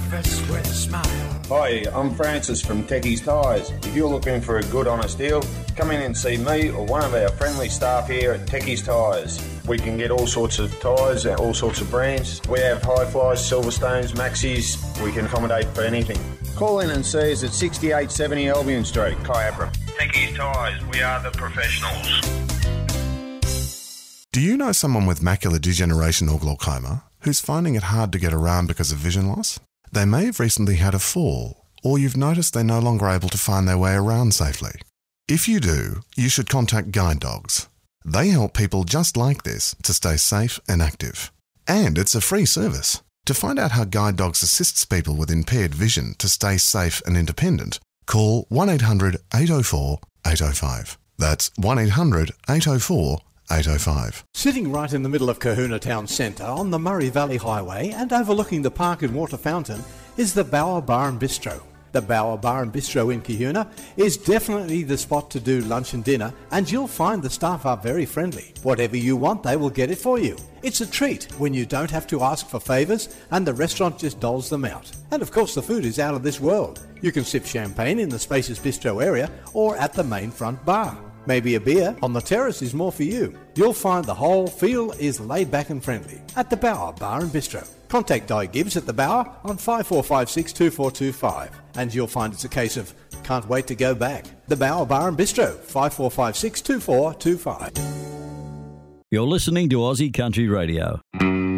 profess with a smile. Hi, I'm Francis from Techie's Tyres. If you're looking for a good, honest deal, come in and see me or one of our friendly staff here at Techie's Tyres. We can get all sorts of tyres and all sorts of brands. We have Hi-Flies, Silverstones, Maxis. We can accommodate for anything. Call in and see us at 6870 Albion Street, Kyabram. Techie's Tyres, we are the professionals. Do you know someone with macular degeneration or glaucoma who's finding it hard to get around because of vision loss? They may have recently had a fall, or you've noticed they're no longer able to find their way around safely. If you do, you should contact Guide Dogs. They help people just like this to stay safe and active. And it's a free service. To find out how Guide Dogs assists people with impaired vision to stay safe and independent, call 1-800-804-805. That's 1-800-804-805. Sitting right in the middle of Kahuna Town Centre on the Murray Valley Highway and overlooking the park and water fountain is the Bower Bar and Bistro. The Bower Bar and Bistro in Kahuna is definitely the spot to do lunch and dinner, and you'll find the staff are very friendly. Whatever you want, they will get it for you. It's a treat when you don't have to ask for favours and the restaurant just doles them out. And of course the food is out of this world. You can sip champagne in the spacious bistro area or at the main front bar. Maybe a beer on the terrace is more for you. You'll find the whole feel is laid back and friendly at the Bower Bar and Bistro. Contact Di Gibbs at the Bower on 5456 2425 and you'll find it's a case of can't wait to go back. The Bower Bar and Bistro, 5456 2425. You're listening to Aussie Country Radio.